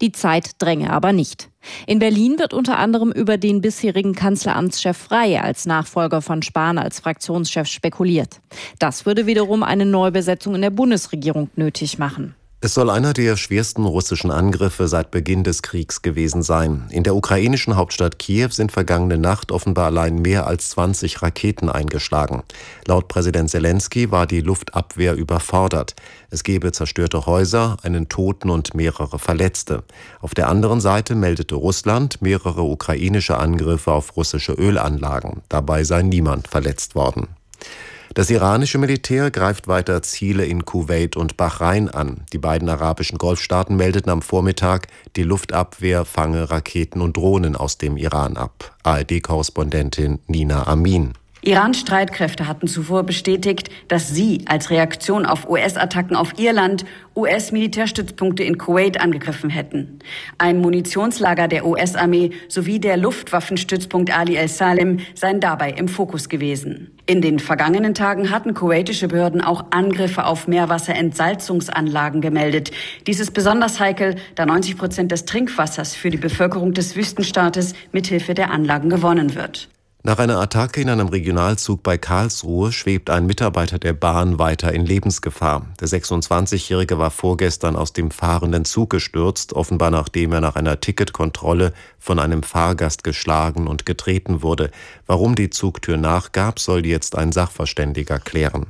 Die Zeit dränge aber nicht. In Berlin wird unter anderem über den bisherigen Kanzleramtschef Frey als Nachfolger von Spahn als Fraktionschef spekuliert. Das würde wiederum eine Neubesetzung in der Bundesregierung nötig machen. Es soll einer der schwersten russischen Angriffe seit Beginn des Kriegs gewesen sein. In der ukrainischen Hauptstadt Kiew sind vergangene Nacht offenbar allein mehr als 20 Raketen eingeschlagen. Laut Präsident Selenskyj war die Luftabwehr überfordert. Es gebe zerstörte Häuser, einen Toten und mehrere Verletzte. Auf der anderen Seite meldete Russland mehrere ukrainische Angriffe auf russische Ölanlagen. Dabei sei niemand verletzt worden. Das iranische Militär greift weiter Ziele in Kuwait und Bahrain an. Die beiden arabischen Golfstaaten meldeten am Vormittag, die Luftabwehr fange Raketen und Drohnen aus dem Iran ab. ARD-Korrespondentin Nina Amin. Irans Streitkräfte hatten zuvor bestätigt, dass sie als Reaktion auf US-Attacken auf ihr Land US-Militärstützpunkte in Kuwait angegriffen hätten. Ein Munitionslager der US-Armee sowie der Luftwaffenstützpunkt Ali el-Salem seien dabei im Fokus gewesen. In den vergangenen Tagen hatten kuwaitische Behörden auch Angriffe auf Meerwasserentsalzungsanlagen gemeldet. Dies ist besonders heikel, da 90% des Trinkwassers für die Bevölkerung des Wüstenstaates mithilfe der Anlagen gewonnen wird. Nach einer Attacke in einem Regionalzug bei Karlsruhe schwebt ein Mitarbeiter der Bahn weiter in Lebensgefahr. Der 26-Jährige war vorgestern aus dem fahrenden Zug gestürzt, offenbar nachdem er nach einer Ticketkontrolle von einem Fahrgast geschlagen und getreten wurde. Warum die Zugtür nachgab, soll jetzt ein Sachverständiger klären.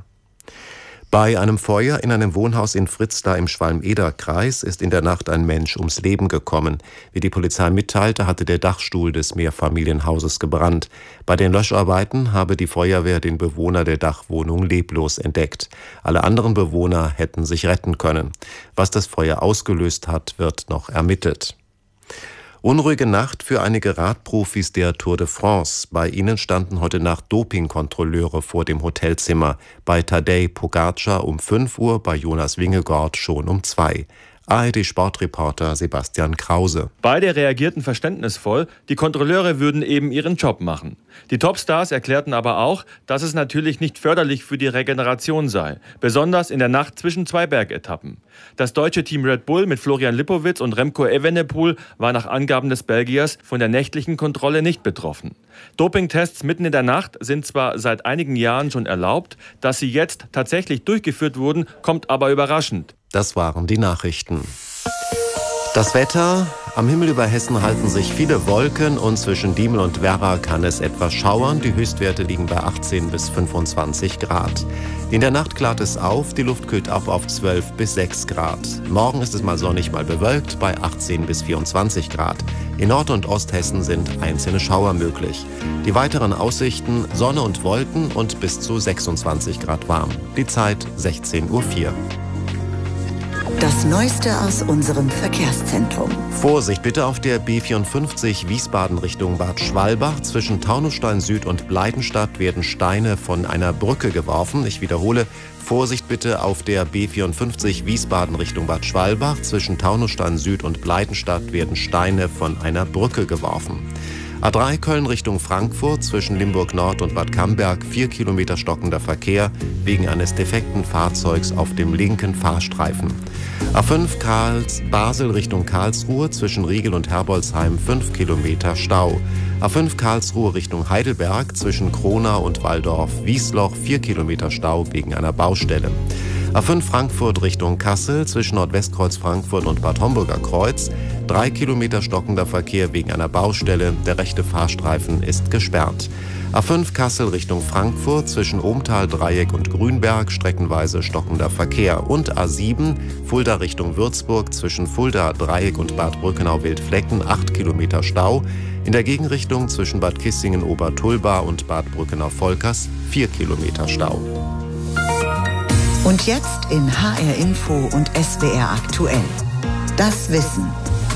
Bei einem Feuer in einem Wohnhaus in Fritzlar im Schwalm-Eder-Kreis ist in der Nacht ein Mensch ums Leben gekommen. Wie die Polizei mitteilte, hatte der Dachstuhl des Mehrfamilienhauses gebrannt. Bei den Löscharbeiten habe die Feuerwehr den Bewohner der Dachwohnung leblos entdeckt. Alle anderen Bewohner hätten sich retten können. Was das Feuer ausgelöst hat, wird noch ermittelt. Unruhige Nacht für einige Radprofis der Tour de France. Bei ihnen standen heute Nacht Dopingkontrolleure vor dem Hotelzimmer. Bei Tadej Pogacar um 5 Uhr, bei Jonas Vingegaard schon um 2. ARD-Sportreporter Sebastian Krause. Beide reagierten verständnisvoll, die Kontrolleure würden eben ihren Job machen. Die Topstars erklärten aber auch, dass es natürlich nicht förderlich für die Regeneration sei, besonders in der Nacht zwischen 2 Bergetappen. Das deutsche Team Red Bull mit Florian Lipowitz und Remco Evenepoel war nach Angaben des Belgiers von der nächtlichen Kontrolle nicht betroffen. Dopingtests mitten in der Nacht sind zwar seit einigen Jahren schon erlaubt, dass sie jetzt tatsächlich durchgeführt wurden, kommt aber überraschend. Das waren die Nachrichten. Das Wetter: Am Himmel über Hessen halten sich viele Wolken und zwischen Diemel und Werra kann es etwas schauern. Die Höchstwerte liegen bei 18 bis 25 Grad. In der Nacht klart es auf, die Luft kühlt ab auf 12 bis 6 Grad. Morgen ist es mal sonnig, mal bewölkt bei 18 bis 24 Grad. In Nord- und Osthessen sind einzelne Schauer möglich. Die weiteren Aussichten: Sonne und Wolken und bis zu 26 Grad warm. Die Zeit 16:04 Uhr. Das Neueste aus unserem Verkehrszentrum. Vorsicht bitte auf der B54 Wiesbaden Richtung Bad Schwalbach. Zwischen Taunusstein Süd und Bleidenstadt werden Steine von einer Brücke geworfen. Ich wiederhole, Vorsicht bitte auf der B54 Wiesbaden Richtung Bad Schwalbach. Zwischen Taunusstein Süd und Bleidenstadt werden Steine von einer Brücke geworfen. A3 Köln Richtung Frankfurt, zwischen Limburg Nord und Bad Camberg 4 Kilometer stockender Verkehr wegen eines defekten Fahrzeugs auf dem linken Fahrstreifen. A5 Basel Richtung Karlsruhe, zwischen Riegel und Herbolzheim 5 Kilometer Stau. A5 Karlsruhe Richtung Heidelberg, zwischen Kronau und Waldorf-Wiesloch 4 Kilometer Stau wegen einer Baustelle. A5 Frankfurt Richtung Kassel, zwischen Nordwestkreuz Frankfurt und Bad Homburger Kreuz 3 Kilometer stockender Verkehr wegen einer Baustelle. Der rechte Fahrstreifen ist gesperrt. A5 Kassel Richtung Frankfurt, zwischen Ohmtal-Dreieck und Grünberg streckenweise stockender Verkehr. Und A7 Fulda Richtung Würzburg, zwischen Fulda-Dreieck und Bad Brückenau-Wildflecken 8 Kilometer Stau. In der Gegenrichtung zwischen Bad Kissingen-Obertulba und Bad Brückenau-Volkers 4 Kilometer Stau. Und jetzt in HR Info und SWR aktuell. Das Wissen.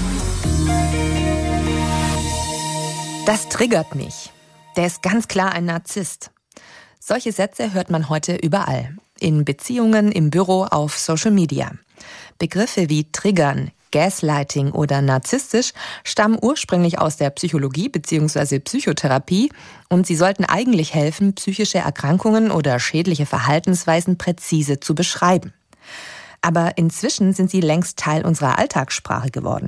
Das triggert mich. Der ist ganz klar ein Narzisst. Solche Sätze hört man heute überall. In Beziehungen, im Büro, auf Social Media. Begriffe wie triggern, Gaslighting oder narzisstisch stammen ursprünglich aus der Psychologie bzw. Psychotherapie und sie sollten eigentlich helfen, psychische Erkrankungen oder schädliche Verhaltensweisen präzise zu beschreiben. Aber inzwischen sind sie längst Teil unserer Alltagssprache geworden.